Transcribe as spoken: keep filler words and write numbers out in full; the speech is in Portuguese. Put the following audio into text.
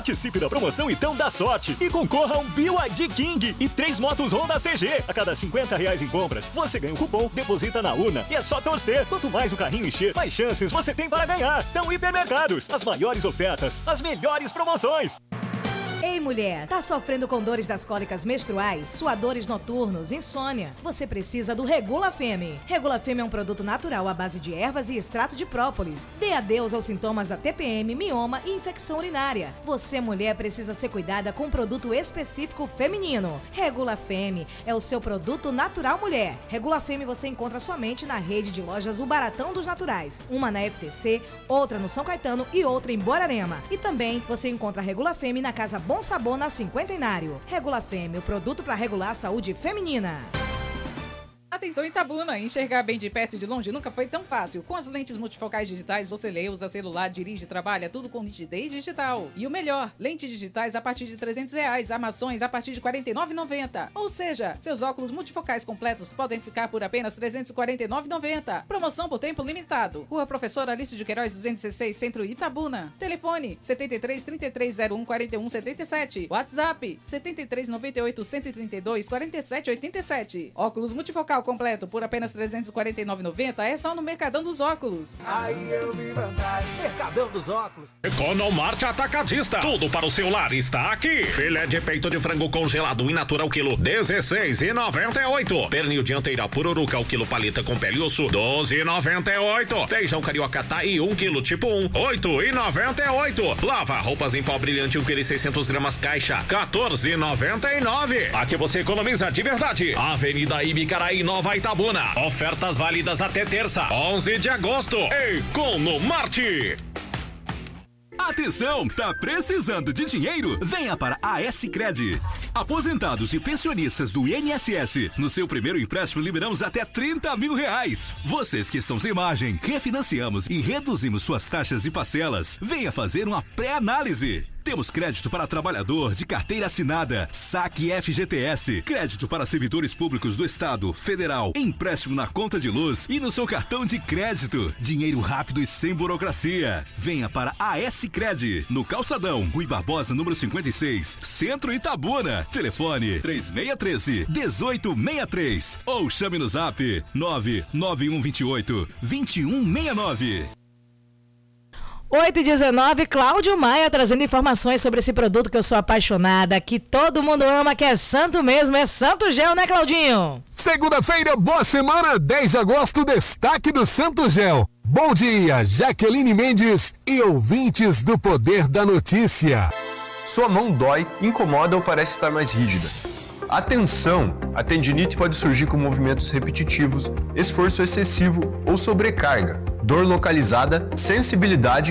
Participe da promoção Então Dá Sorte e concorra a um B Y D King e três motos Honda C G. A cada cinquenta reais em compras, você ganha um cupom, deposita na urna e é só torcer. Quanto mais o carrinho encher, mais chances você tem para ganhar. Então, Hipermercados, as maiores ofertas, as melhores promoções. Ei, mulher, tá sofrendo com dores das cólicas menstruais, suadores noturnos, insônia? Você precisa do Regula Femme. Regula Femme é um produto natural à base de ervas e extrato de própolis. Dê adeus aos sintomas da T P M, mioma e infecção urinária. Você, mulher, precisa ser cuidada com um produto específico feminino. Regula Femme é o seu produto natural mulher. Regula Femme você encontra somente na rede de lojas O Baratão dos Naturais. Uma na F T C, outra no São Caetano e outra em Borarema. E também você encontra Regula Femme na Casa Bom Sabor na Cinquentenário. Regula Femme, o produto para regular a saúde feminina. Atenção Itabuna, enxergar bem de perto e de longe nunca foi tão fácil. Com as lentes multifocais digitais, você lê, usa celular, dirige, trabalha, tudo com nitidez digital. E o melhor, lentes digitais a partir de trezentos reais, armações a partir de quarenta e nove reais e noventa centavos. Ou seja, seus óculos multifocais completos podem ficar por apenas trezentos e quarenta e nove reais e noventa centavos. Promoção por tempo limitado. Rua Professora Alice de Queiroz, duzentos e dezesseis, Centro Itabuna. Telefone setenta e três, trinta e três zero um, quarenta e um setenta e sete. WhatsApp setenta e três, noventa e oito, cento e trinta e dois, quarenta e sete, oitenta e sete. Óculos multifocal completo por apenas trezentos e quarenta e nove reais e noventa centavos é só no Mercadão dos Óculos. Aí eu vi vantagem. Mercadão dos Óculos. Economarte Atacadista. Tudo para o seu lar está aqui. Filé de peito de frango congelado in natura ao quilo dezesseis reais e noventa e oito centavos. Pernil dianteira pururuca ao quilo paleta com pele e osso doze reais e noventa e oito centavos. Feijão carioca taí um quilo tipo um oito reais e noventa e oito centavos. Lava roupas em pó brilhante um quilo e seiscentos gramas caixa quatorze reais e noventa e nove centavos. Aqui você economiza de verdade. Avenida Ibicaraí, Nova Itabuna. Ofertas válidas até terça, onze de agosto. Economarte. Atenção, tá precisando de dinheiro? Venha para a S-Cred. Aposentados e pensionistas do I N S S, no seu primeiro empréstimo liberamos até trinta mil reais. Vocês que estão sem margem, refinanciamos e reduzimos suas taxas e parcelas. Venha fazer uma pré-análise. Temos crédito para trabalhador de carteira assinada, saque F G T S, crédito para servidores públicos do Estado, Federal, empréstimo na conta de luz e no seu cartão de crédito. Dinheiro rápido e sem burocracia. Venha para a S-Cred, no Calçadão, Rui Barbosa, número cinquenta e seis, Centro Itabuna. Telefone três seis um três, um oito seis três ou chame no zap nove nove um dois oito, dois um seis nove. oito e dezenove, Cláudio Maia trazendo informações sobre esse produto que eu sou apaixonada, que todo mundo ama, que é santo mesmo, é Santo Gel, né, Claudinho? Segunda-feira, boa semana, dez de agosto, destaque do Santo Gel. Bom dia, Jaqueline Mendes e ouvintes do Poder da Notícia. Sua mão dói, incomoda ou parece estar mais rígida. Atenção! A tendinite pode surgir com movimentos repetitivos, esforço excessivo ou sobrecarga, dor localizada, sensibilidade